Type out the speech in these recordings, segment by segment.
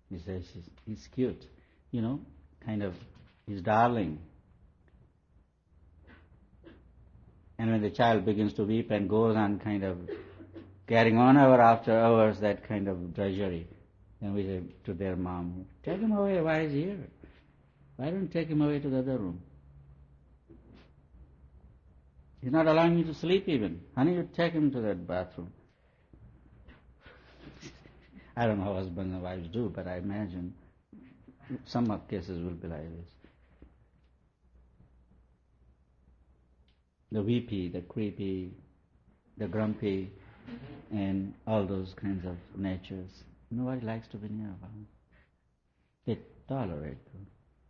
He says he's cute, kind of he's darling. And when the child begins to weep and goes on kind of carrying on hour after hours that kind of drudgery, then we say to their mom, take him away, why is he here? Why don't you take him away to the other room? He's not allowing me to sleep even. Honey, you take him to that bathroom. I don't know how husbands and wives do, but I imagine some cases will be like this. The weepy, the creepy, the grumpy, and all those kinds of natures. Nobody likes to be near them. They tolerate them.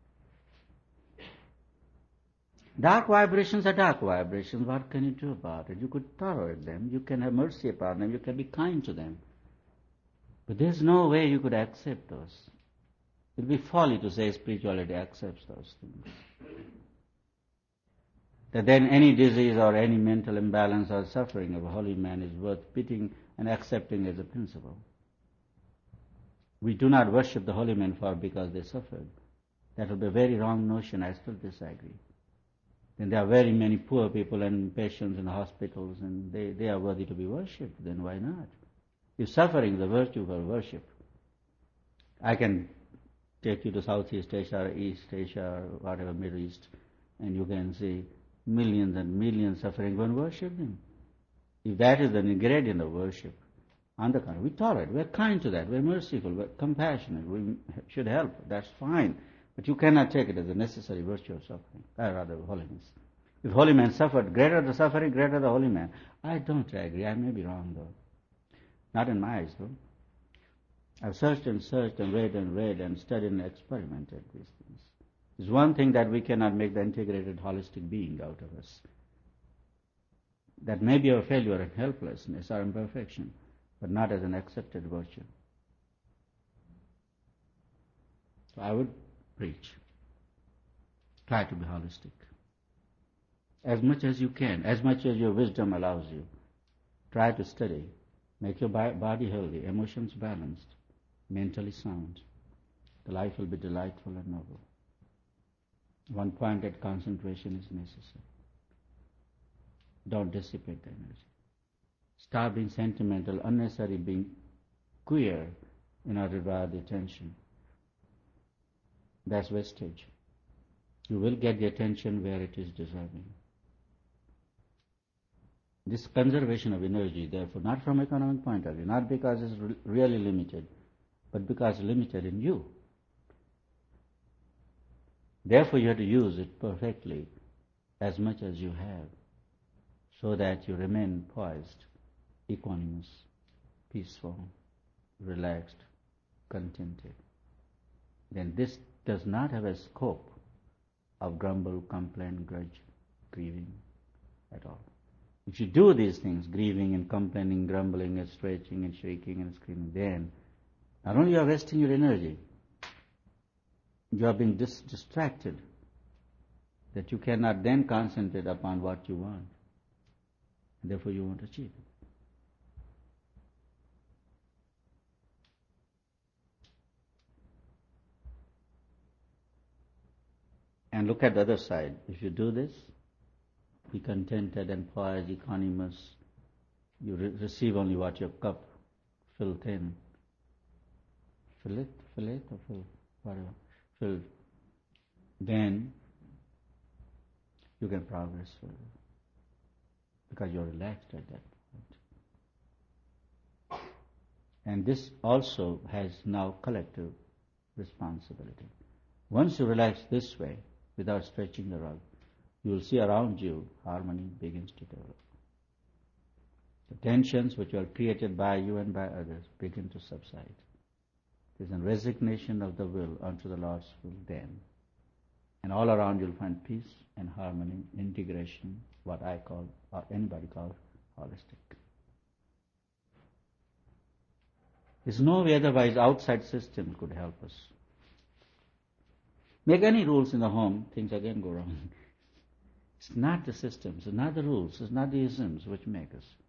Dark vibrations are dark vibrations. What can you do about it? You could tolerate them. You can have mercy upon them. You can be kind to them. But there's no way you could accept those. It would be folly to say spirituality accepts those things. That then any disease or any mental imbalance or suffering of a holy man is worth pitying and accepting as a principle. We do not worship the holy men because they suffered. That would be a very wrong notion. I still disagree. Then there are very many poor people and patients in hospitals, and they are worthy to be worshipped. Then why not? If suffering is a virtue for worship, I can take you to Southeast Asia or East Asia or whatever, Middle East, and you can see millions and millions suffering, go and worship them. If that is the ingredient of worship, on the contrary, we tolerate, we're kind to that, we're merciful, we're compassionate, we should help, that's fine. But you cannot take it as a necessary virtue of suffering, or rather holiness. If holy man suffered, greater the suffering, greater the holy man. I don't agree, I may be wrong though. Not in my eyes though. I've searched and read and studied and experimented these things. There's one thing that we cannot make the integrated holistic being out of us. That may be our failure and helplessness, our imperfection, but not as an accepted virtue. So I would preach. Try to be holistic. As much as you can, as much as your wisdom allows you. Try to study. Make your body healthy, emotions balanced, mentally sound. The life will be delightful and noble. One-pointed concentration is necessary. Don't dissipate the energy. Stop being sentimental, unnecessary being queer in order to draw the attention. That's wastage. You will get the attention where it is deserving. This conservation of energy, therefore, not from economic point of view, not because it's really limited, but because it's limited in you. Therefore, you have to use it perfectly, as much as you have, so that you remain poised, equanimous, peaceful, relaxed, contented. Then this does not have a scope of grumble, complaint, grudge, grieving at all. If you do these things, grieving and complaining, grumbling and stretching and shaking and screaming, then not only you are wasting your energy, you are being distracted, that you cannot then concentrate upon what you want. And therefore you won't achieve it. And look at the other side. If you do this, be contented and poised, equanimous, you receive only what your cup filled in. Fill it or fill, whatever, filled. Then you can progress further because you're relaxed at that point. And this also has now collective responsibility. Once you relax this way, without stretching the rug, you will see around you harmony begins to develop. The tensions which are created by you and by others begin to subside. There is a resignation of the will unto the Lord's will then. And all around you'll find peace and harmony, integration, what I call, or anybody calls, holistic. There's no way otherwise outside system could help us. Make any rules in the home, things again go wrong. It's not the systems, it's not the rules, it's not the isms which make us.